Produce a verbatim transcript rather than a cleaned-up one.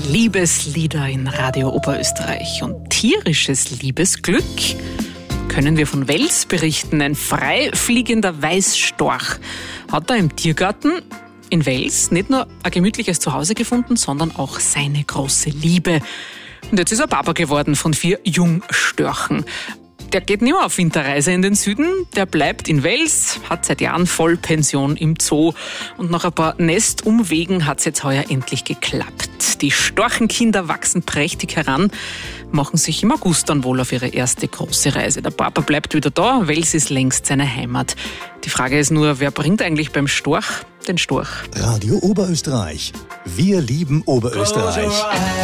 Liebeslieder in Radio Oberösterreich und tierisches Liebesglück können wir von Wels berichten. Ein freifliegender Weißstorch hat da im Tiergarten in Wels nicht nur ein gemütliches Zuhause gefunden, sondern auch seine große Liebe. Und jetzt ist er Papa geworden von vier Jungstörchen. Der geht nicht mehr auf Winterreise in den Süden, der bleibt in Wels, hat seit Jahren Vollpension im Zoo. Und nach ein paar Nestumwegen hat es jetzt heuer endlich geklappt. Die Storchenkinder wachsen prächtig heran, machen sich im August dann wohl auf ihre erste große Reise. Der Papa bleibt wieder da, Wels ist längst seine Heimat. Die Frage ist nur, wer bringt eigentlich beim Storch den Storch? Radio Oberösterreich. Wir lieben Oberösterreich.